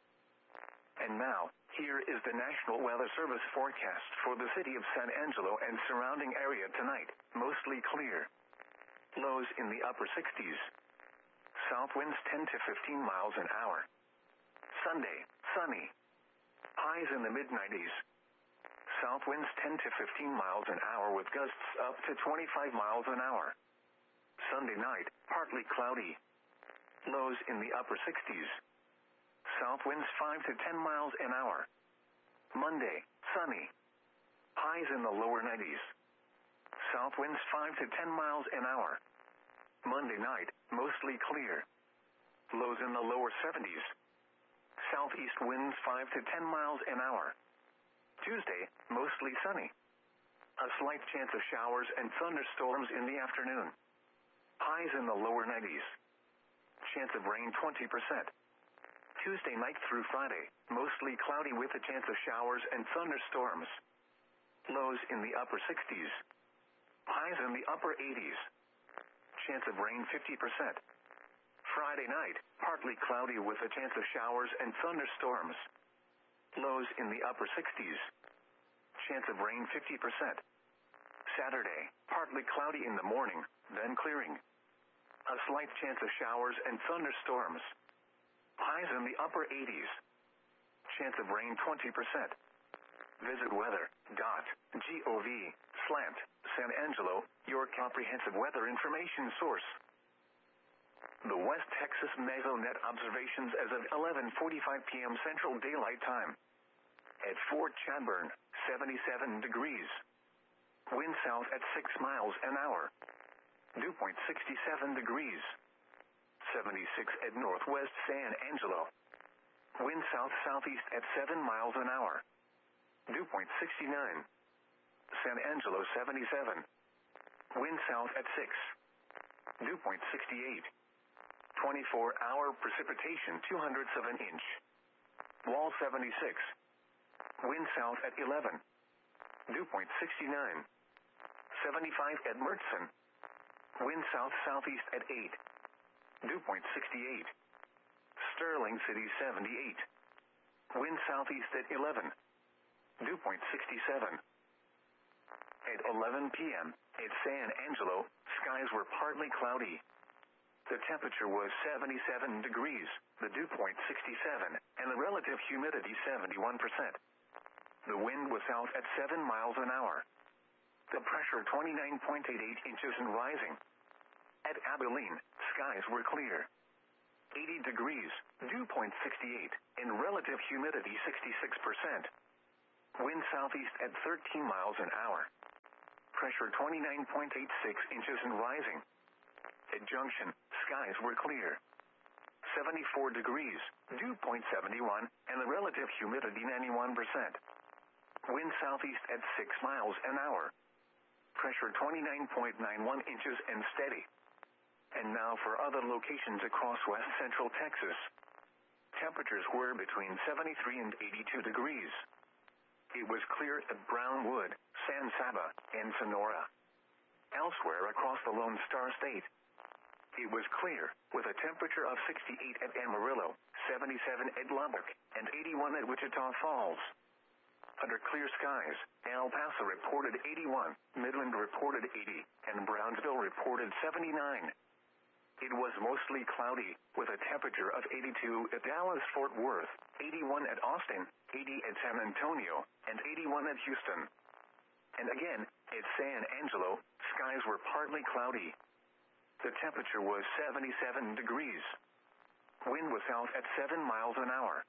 And now, here is the National Weather Service forecast for the city of San Angelo and surrounding area tonight, mostly clear. Lows in the upper sixties. South winds ten to fifteen miles an hour. Sunday, sunny. Highs in the mid nineties. South winds ten to fifteen miles an hour with gusts up to twenty-five miles an hour. Sunday night, partly cloudy. Lows in the upper sixties. South winds five to ten miles an hour. Monday, sunny. Highs in the lower nineties. South winds five to ten miles an hour. Monday night, mostly clear. Lows in the lower seventies. Southeast winds five to ten miles an hour. Tuesday, mostly sunny. A slight chance of showers and thunderstorms in the afternoon. Highs in the lower nineties. Chance of rain twenty percent. Tuesday night through Friday, mostly cloudy with a chance of showers and thunderstorms. Lows in the upper sixties. Highs in the upper eighties. Chance of rain fifty percent. Friday night, partly cloudy with a chance of showers and thunderstorms. Lows in the upper sixties. Chance of rain fifty percent. Saturday, partly cloudy in the morning, then clearing. A slight chance of showers and thunderstorms. Highs in the upper eighties. Chance of rain twenty percent. Visit weather dot gov slant San Angelo, your comprehensive weather information source. The West Texas Mesonet observations as of eleven forty-five p.m. Central Daylight Time. At Fort Chadbourne, seventy-seven degrees. Wind south at six miles an hour. Dew point sixty-seven degrees. seventy-six at Northwest San Angelo. Wind south-southeast at seven miles an hour. Dew point sixty-nine. San Angelo seventy-seven. Wind south at six. Dew point sixty-eight. twenty-four hour precipitation two hundredths of an inch. Wall seventy-six. Wind south at eleven. Dew point sixty-nine. seventy-five at Mertzen. Wind south-southeast at eight. Dew point sixty-eight. Sterling City seventy-eight. Wind southeast at eleven. Dew point sixty-seven. At eleven p.m. at San Angelo, skies were partly cloudy. The temperature was seventy-seven degrees, the dew point sixty-seven, and the relative humidity seventy-one percent. The wind was out at seven miles an hour. The pressure twenty-nine point eight eight inches and rising. At Abilene, skies were clear. eighty degrees, dew point sixty-eight, and relative humidity sixty-six percent. Wind southeast at thirteen miles an hour. Pressure twenty-nine point eight six inches and rising. At Junction, skies were clear. seventy-four degrees, dew point seventy-one, and the relative humidity ninety-one percent. Wind southeast at six miles an hour. Pressure twenty-nine point nine one inches and steady. And now for other locations across west central Texas. Temperatures were between seventy-three and eighty-two degrees. It was clear at Brownwood, San Saba, and Sonora. Elsewhere across the Lone Star State, it was clear, with a temperature of sixty-eight at Amarillo, seventy-seven at Lubbock, and eighty-one at Wichita Falls. Under clear skies, El Paso reported eighty-one, Midland reported eighty, and Brownsville reported seventy-nine. It was mostly cloudy, with a temperature of eighty-two at Dallas-Fort Worth, eighty-one at Austin, eighty at San Antonio, and eighty-one at Houston. And again, at San Angelo, skies were partly cloudy. The temperature was seventy-seven degrees. Wind was south at seven miles an hour.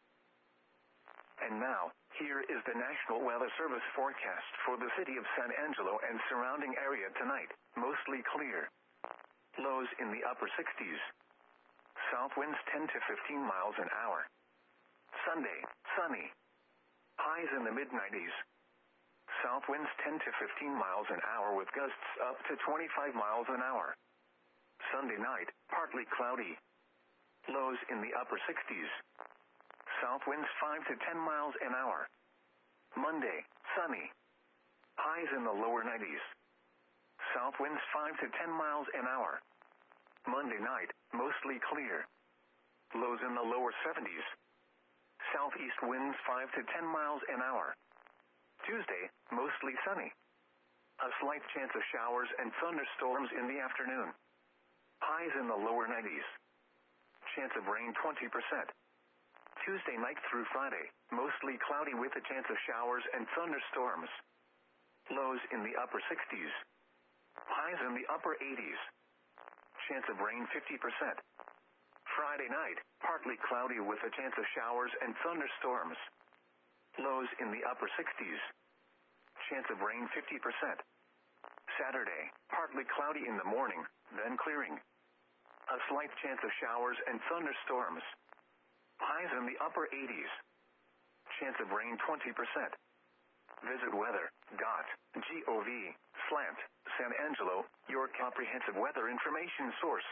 And now, here is the National Weather Service forecast for the city of San Angelo and surrounding area tonight, mostly clear. Lows in the upper sixties. South winds ten to fifteen miles an hour. Sunday, sunny. Highs in the mid nineties. South winds ten to fifteen miles an hour with gusts up to twenty-five miles an hour. Sunday night, partly cloudy. Lows in the upper sixties. South winds five to ten miles an hour. Monday, sunny. Highs in the lower nineties. South winds five to ten miles an hour. Monday night, mostly clear. Lows in the lower seventies. Southeast winds five to ten miles an hour. Tuesday, mostly sunny. A slight chance of showers and thunderstorms in the afternoon. Highs in the lower nineties. Chance of rain twenty percent. Tuesday night through Friday, mostly cloudy with a chance of showers and thunderstorms. Lows in the upper sixties. Highs in the upper eighties. Chance of rain fifty percent. Friday night, partly cloudy with a chance of showers and thunderstorms. Lows in the upper sixties. Chance of rain fifty percent. Saturday, partly cloudy in the morning, then clearing. A slight chance of showers and thunderstorms. Highs in the upper eighties. Chance of rain twenty percent. Visit weather dot gov slash San Angelo, your comprehensive weather information source.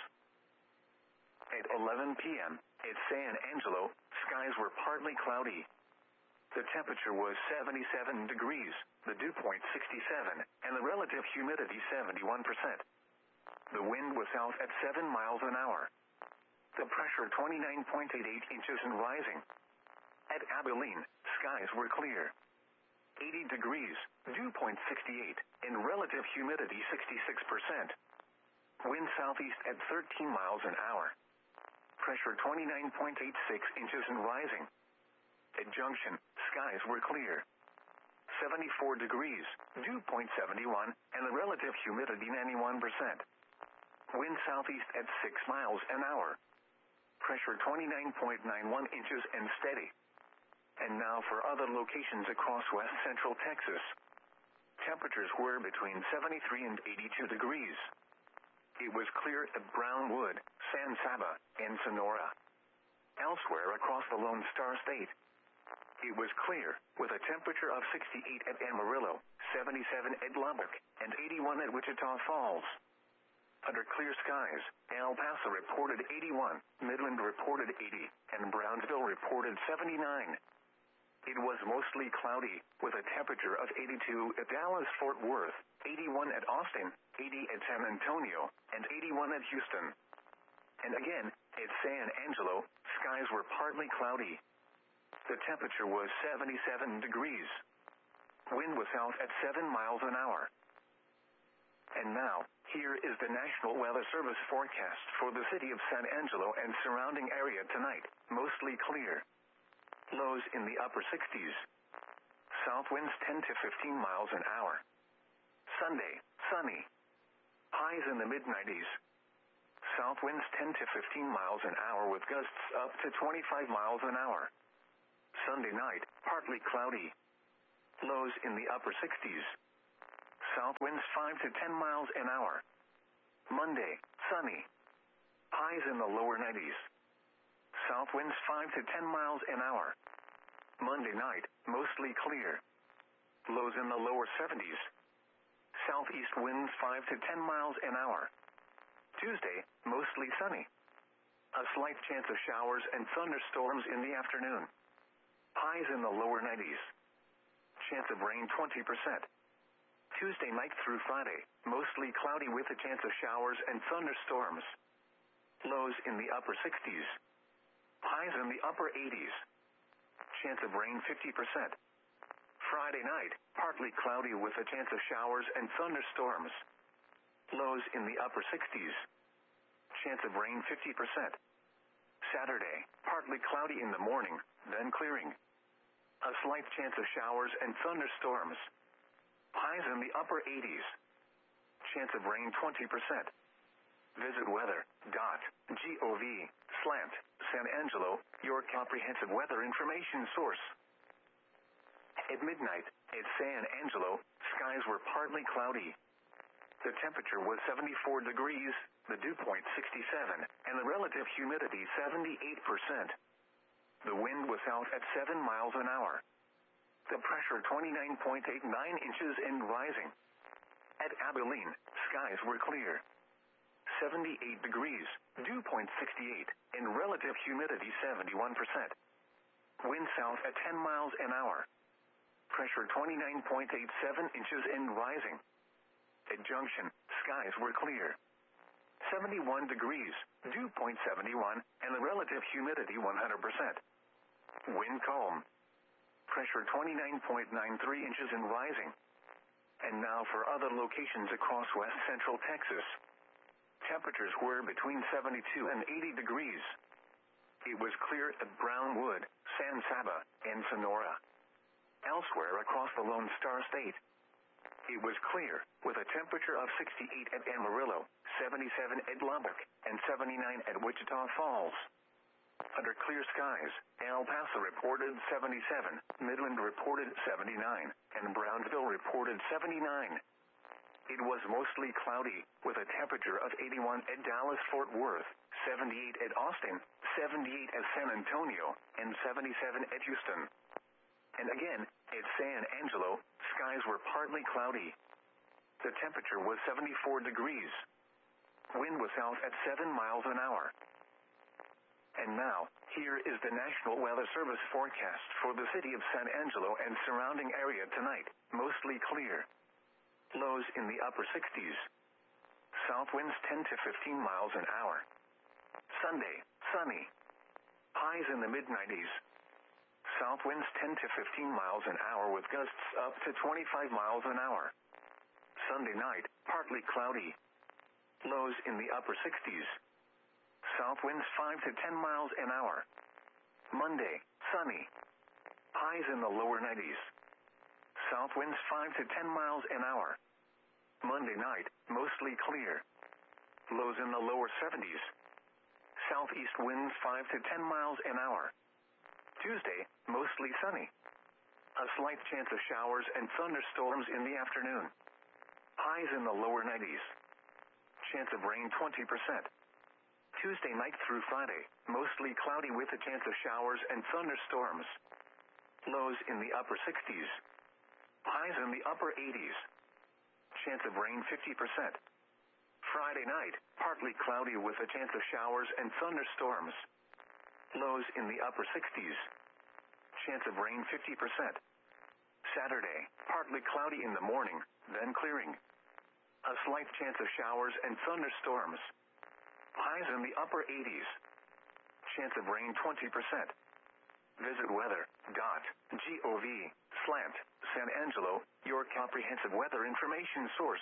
At eleven p.m., at San Angelo, skies were partly cloudy. The temperature was seventy-seven degrees, the dew point sixty-seven, and the relative humidity seventy-one percent. The wind was south at seven miles an hour. The pressure twenty-nine point eight eight inches and rising. At Abilene, skies were clear. eighty degrees, dew point sixty-eight, and relative humidity sixty-six percent. Wind southeast at thirteen miles an hour. Pressure twenty-nine point eight six inches and rising. At Junction, skies were clear. seventy-four degrees, dew point seventy-one, and the relative humidity ninety-one percent. Wind southeast at six miles an hour. Pressure twenty-nine point nine one inches and steady. And now for other locations across west central Texas. Temperatures were between seventy-three and eighty-two degrees. It was clear at Brownwood, San Saba, and Sonora. Elsewhere across the Lone Star State, it was clear, with a temperature of sixty-eight at Amarillo, seventy-seven at Lubbock, and eighty-one at Wichita Falls. Under clear skies, El Paso reported eighty-one, Midland reported eighty, and Brownsville reported seventy-nine. It was mostly cloudy, with a temperature of eighty-two at Dallas-Fort Worth, eighty-one at Austin, eighty at San Antonio, and eighty-one at Houston. And again, at San Angelo, skies were partly cloudy. The temperature was seventy-seven degrees. Wind was south at seven miles an hour. And now, here is the National Weather Service forecast for the city of San Angelo and surrounding area tonight, mostly clear. Lows in the upper sixties. South winds ten to fifteen miles an hour. Sunday, sunny. Highs in the mid nineties. South winds ten to fifteen miles an hour with gusts up to twenty-five miles an hour. Sunday night, partly cloudy. Lows in the upper sixties. South winds five to ten miles an hour. Monday, sunny. Highs in the lower nineties. South winds five to ten miles an hour. Monday night, mostly clear. Lows in the lower seventies. Southeast winds five to ten miles an hour. Tuesday, mostly sunny. A slight chance of showers and thunderstorms in the afternoon. Highs in the lower nineties. Chance of rain twenty percent. Tuesday night through Friday, mostly cloudy with a chance of showers and thunderstorms. Lows in the upper sixties. Highs in the upper eighties. Chance of rain fifty percent. Friday night, partly cloudy with a chance of showers and thunderstorms. Lows in the upper sixties. Chance of rain fifty percent. Saturday, partly cloudy in the morning, then clearing. A slight chance of showers and thunderstorms. Highs in the upper eighties. Chance of rain twenty percent. Visit weather dot gov slash San Angelo, your comprehensive weather information source. At midnight, at San Angelo, skies were partly cloudy. The temperature was seventy-four degrees, the dew point sixty-seven, and the relative humidity seventy-eight percent. The wind was out at seven miles an hour. The pressure twenty-nine point eight nine inches and rising. At Abilene, skies were clear. seventy-eight degrees, dew point sixty-eight, and relative humidity seventy-one percent. Wind south at ten miles an hour. Pressure twenty-nine point eight seven inches and rising. At Junction, skies were clear. seventy-one degrees, dew point seventy-one, and the relative humidity one hundred percent. Wind calm. Pressure twenty-nine point nine three inches and rising. And now for other locations across west central Texas. Temperatures were between seventy-two and eighty degrees. It was clear at Brownwood, San Saba, and Sonora. Elsewhere across the Lone Star State, it was clear, with a temperature of sixty-eight at Amarillo, seventy-seven at Lubbock, and seventy-nine at Wichita Falls. Under clear skies, El Paso reported seventy-seven, Midland reported seventy-nine, and Brownsville reported seventy-nine. It was mostly cloudy, with a temperature of eighty-one at Dallas-Fort Worth, seventy-eight at Austin, seventy-eight at San Antonio, and seventy-seven at Houston. And again, at San Angelo, skies were partly cloudy. The temperature was seventy-four degrees. Wind was south at seven miles an hour. And now, here is the National Weather Service forecast for the city of San Angelo and surrounding area tonight, mostly clear. Lows in the upper sixties. South winds ten to fifteen miles an hour. Sunday, sunny. Highs in the mid nineties. South winds ten to fifteen miles an hour with gusts up to twenty-five miles an hour. Sunday night, partly cloudy. Lows in the upper sixties. South winds five to ten miles an hour. Monday, sunny. Highs in the lower nineties. South winds five to ten miles an hour. Monday night, mostly clear. Lows in the lower seventies. Southeast winds five to ten miles an hour. Tuesday, mostly sunny. A slight chance of showers and thunderstorms in the afternoon. Highs in the lower nineties. Chance of rain twenty percent. Tuesday night through Friday, mostly cloudy with a chance of showers and thunderstorms. Lows in the upper sixties. Highs in the upper eighties. Chance of rain fifty percent. Friday night, partly cloudy with a chance of showers and thunderstorms. Lows in the upper sixties. Chance of rain fifty percent. Saturday, partly cloudy in the morning, then clearing. A slight chance of showers and thunderstorms. Highs in the upper eighties. Chance of rain twenty percent. Visit weather dot gov slash San Angelo, your comprehensive weather information source.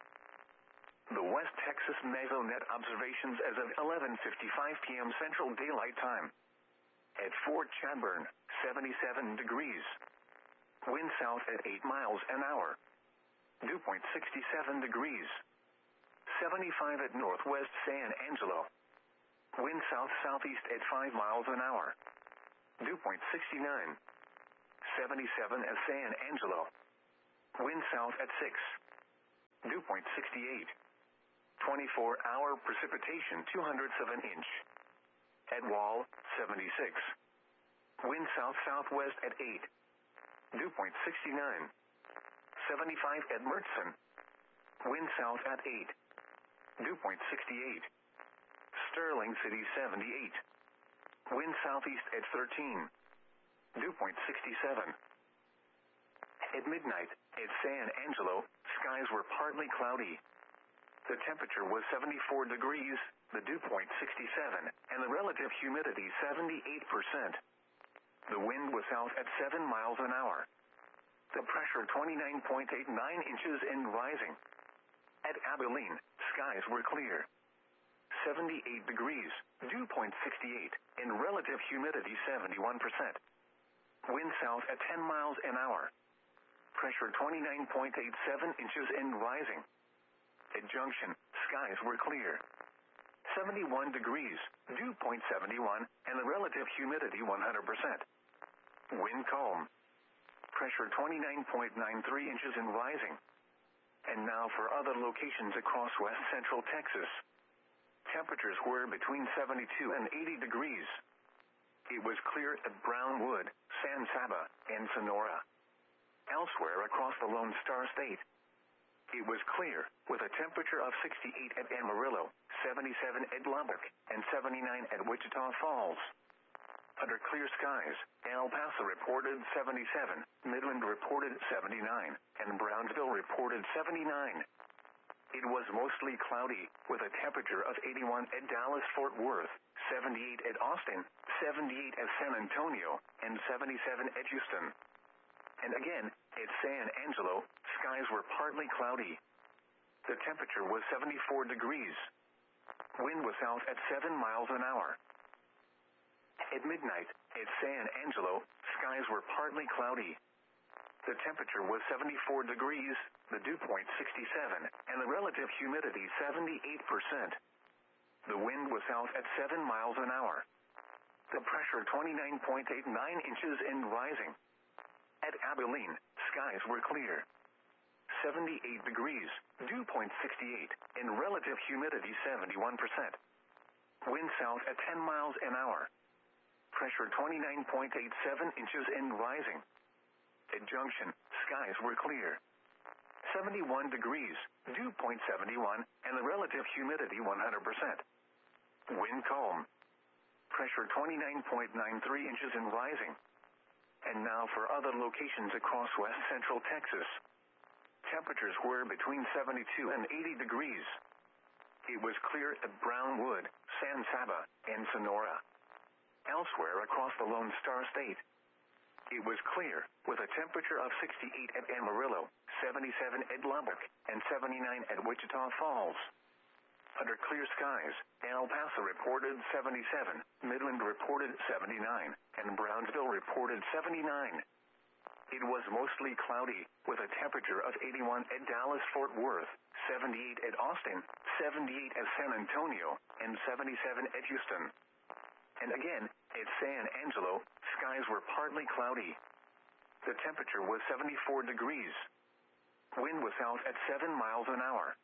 The West Texas Mesonet observations as of eleven fifty-five p.m. Central Daylight Time. At Fort Chadbourne, seventy-seven degrees. Wind south at eight miles an hour. Dew point sixty-seven degrees. seventy-five at northwest San Angelo. Wind south-southeast at five miles an hour. Dew point sixty-nine. seventy-seven at San Angelo. Wind south at six. Dew point sixty-eight. twenty-four hour precipitation two hundredths of an inch. At Wall, seventy-six. Wind south-southwest at eight. Dew point sixty-nine. seventy-five at Mertzen. Wind south at eight. Dew point sixty-eight. Sterling City, seventy-eight. Wind southeast at thirteen. Dew point sixty-seven. At midnight, at San Angelo, skies were partly cloudy. The temperature was seventy-four degrees, the dew point sixty-seven, and the relative humidity seventy-eight percent. The wind was south at seven miles an hour. The pressure twenty-nine point eight nine inches and rising. At Abilene, skies were clear. seventy-eight degrees, dew point sixty-eight, and relative humidity seventy-one percent. Wind south at ten miles an hour. Pressure twenty-nine point eight seven inches and rising. At Junction, skies were clear. seventy-one degrees, dew point seventy-one, and the relative humidity one hundred percent. Wind calm. Pressure twenty-nine point nine three inches and rising. And now for other locations across west central Texas. Temperatures were between seventy-two and eighty degrees. It was clear at Brownwood, San Saba, and Sonora. Elsewhere across the Lone Star State, it was clear, with a temperature of sixty-eight at Amarillo, seventy-seven at Lubbock, and seventy-nine at Wichita Falls. Under clear skies, El Paso reported seventy-seven, Midland reported seventy-nine, and Brownsville reported seventy-nine. It was mostly cloudy, with a temperature of eighty-one at Dallas-Fort Worth, seventy-eight at Austin, seventy-eight at San Antonio, and seventy-seven at Houston. And again, at San Angelo, skies were partly cloudy. The temperature was seventy-four degrees. Wind was south at seven miles an hour. At midnight, at San Angelo, skies were partly cloudy. The temperature was seventy-four degrees, the dew point sixty-seven, and the relative humidity seventy-eight percent. The wind was south at seven miles an hour. The pressure twenty-nine point eight nine inches and rising. At Abilene, skies were clear. seventy-eight degrees, dew point sixty-eight, and relative humidity seventy-one percent. Wind south at ten miles an hour. Pressure twenty-nine point eight seven inches and rising. At Junction, skies were clear. seventy-one degrees, dew point seventy-one, and the relative humidity one hundred percent. Wind calm. Pressure twenty-nine point nine three inches and rising. And now for other locations across west central Texas. Temperatures were between seventy-two and eighty degrees. It was clear at Brownwood, San Saba, and Sonora. Elsewhere across the Lone Star State, it was clear, with a temperature of sixty-eight at Amarillo, seventy-seven at Lubbock, and seventy-nine at Wichita Falls. Under clear skies, El Paso reported seventy-seven, Midland reported seventy-nine, and Brownsville reported seventy-nine. It was mostly cloudy, with a temperature of eighty-one at Dallas-Fort Worth, seventy-eight at Austin, seventy-eight at San Antonio, and seventy-seven at Houston. And again, at San Angelo, skies were partly cloudy. The temperature was seventy-four degrees. Wind was south at seven miles an hour.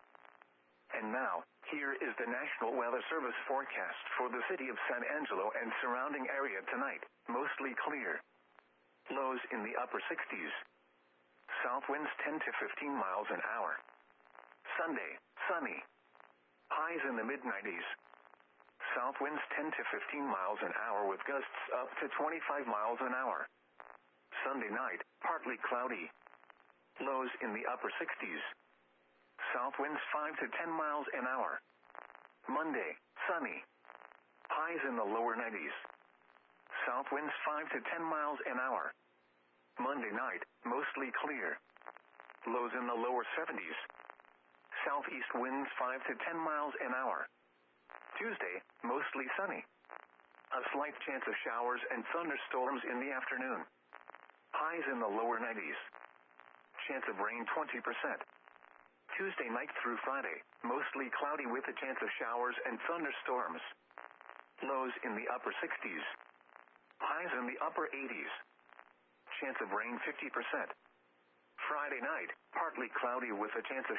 And now, here is the National Weather Service forecast for the city of San Angelo and surrounding area tonight. Mostly clear. Lows in the upper sixties. South winds ten to fifteen miles an hour. Sunday, sunny. Highs in the mid nineties. South winds ten to fifteen miles an hour with gusts up to twenty-five miles an hour. Sunday night, partly cloudy. Lows in the upper sixties. South winds five to ten miles an hour. Monday, sunny. Highs in the lower nineties. South winds five to ten miles an hour. Monday night, mostly clear. Lows in the lower seventies. Southeast winds five to ten miles an hour. Tuesday, mostly sunny. A slight chance of showers and thunderstorms in the afternoon. Highs in the lower nineties. Chance of rain twenty percent. Tuesday night through Friday, mostly cloudy with a chance of showers and thunderstorms. Lows in the upper sixties. Highs in the upper eighties. Chance of rain fifty percent. Friday night, partly cloudy with a chance of